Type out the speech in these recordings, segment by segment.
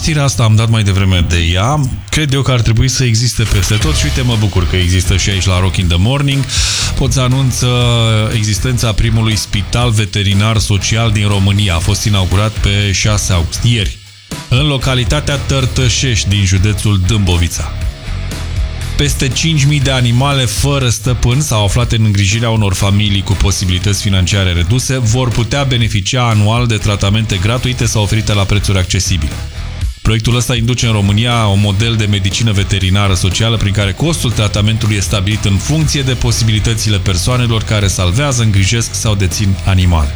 știrea asta, am dat mai devreme de ea. Cred eu că ar trebui să existe peste tot și uite, mă bucur că există și aici la Rock in the Morning. Pot să anunț existența primului spital veterinar social din România. A fost inaugurat pe 6 august, ieri, în localitatea Tărtășești din județul Dâmbovița. Peste 5.000 de animale fără stăpân sau aflate în îngrijirea unor familii cu posibilități financiare reduse vor putea beneficia anual de tratamente gratuite sau oferite la prețuri accesibile. Proiectul ăsta induce în România un model de medicină veterinară socială prin care costul tratamentului e stabilit în funcție de posibilitățile persoanelor care salvează, îngrijesc sau dețin animale.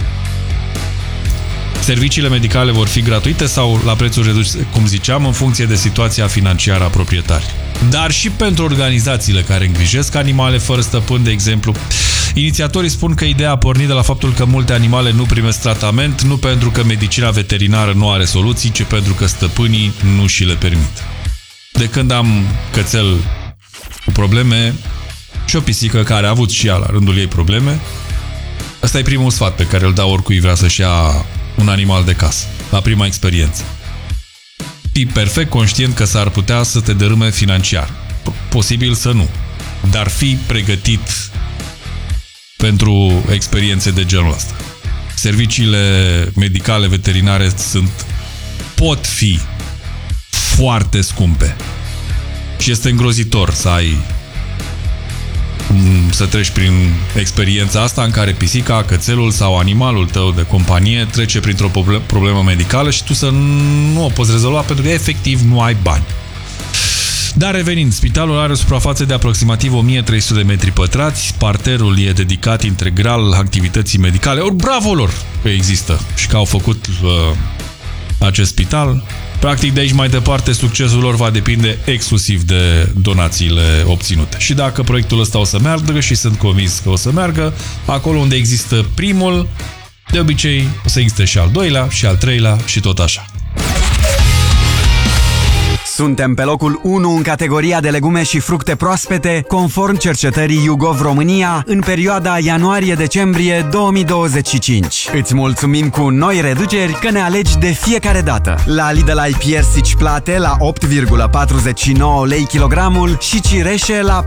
Serviciile medicale vor fi gratuite sau la prețuri reduse, cum ziceam, în funcție de situația financiară a proprietarilor. Dar și pentru organizațiile care îngrijesc animale fără stăpân, de exemplu. Inițiatorii spun că ideea a pornit de la faptul că multe animale nu primesc tratament, nu pentru că medicina veterinară nu are soluții, ci pentru că stăpânii nu și le permit. De când am cățel cu probleme și o pisică care a avut și ea la rândul ei probleme, ăsta e primul sfat pe care îl dau oricui vrea să-și ia un animal de casă, la prima experiență. Fii perfect conștient că s-ar putea să te dărâme financiar. Posibil să nu. Dar fii pregătit pentru experiențe de genul ăsta. Serviciile medicale veterinare pot fi foarte scumpe. Și este îngrozitor să treci prin experiența asta în care pisica, cățelul sau animalul tău de companie trece printr-o problemă medicală și tu să nu o poți rezolva pentru că efectiv nu ai bani. Dar revenind, spitalul are o suprafață de aproximativ 1300 de metri pătrați, parterul e dedicat integral activității medicale. Ori bravo lor că există și că au făcut acest spital. Practic, de aici mai departe, succesul lor va depinde exclusiv de donațiile obținute. Și dacă proiectul ăsta o să meargă, și sunt convins că o să meargă, acolo unde există primul, de obicei o să existe și al doilea, și al treilea, și tot așa. Suntem pe locul 1 în categoria de legume și fructe proaspete, conform cercetării YouGov România, în perioada ianuarie-decembrie 2025. Îți mulțumim cu noi reduceri că ne alegi de fiecare dată. La Lidl ai piersici plate la 8,49 lei kilogramul și cireșe la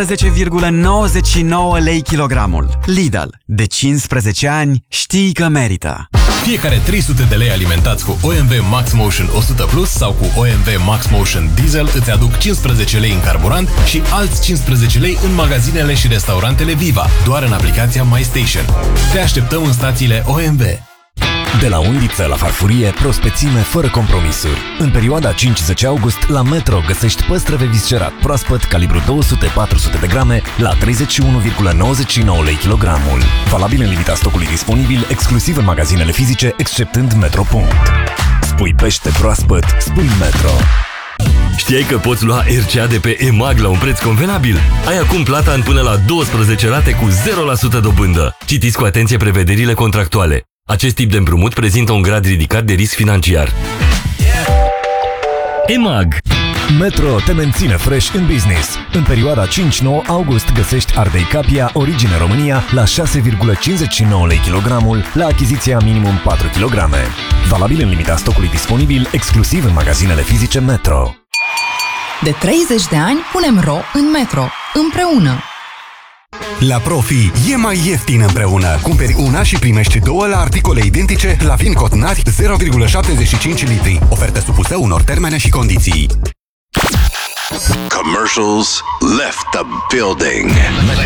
14,99 lei kilogramul. Lidl. De 15 ani știi că merită. Fiecare 300 de lei alimentați cu OMV Max Motion 100 Plus sau cu OMV Max Motion Diesel îți aduc 15 lei în carburant și alți 15 lei în magazinele și restaurantele Viva, doar în aplicația MyStation. Te așteptăm în stațiile OMV. De la undiță la farfurie, prospețime fără compromisuri. În perioada 5-10 august, la Metro găsești păstrăve viscerat proaspăt, calibru 200-400 de grame, la 31,99 lei kilogramul. Valabil în limita stocului disponibil, exclusiv în magazinele fizice, exceptând Metro. Spui pește proaspăt, spui Metro. Știai că poți lua RCA de pe EMAG la un preț convenabil? Ai acum plata în până la 12 rate cu 0% dobândă. Citiți cu atenție prevederile contractuale. Acest tip de împrumut prezintă un grad ridicat de risc financiar. EMAG. Metro te menține fresh în business. În perioada 5-9 august găsești ardei Capia, origine România, la 6,59 lei kilogramul, la achiziția minimum 4 kg. Valabil în limita stocului disponibil, exclusiv în magazinele fizice Metro. De 30 de ani punem ro în Metro, împreună. La Profi e mai ieftin împreună. Cumperi una și primești două la articole identice la vin cotnari 0,75 litri. Ofertă supusă unor termene și condiții. Commercials left the building.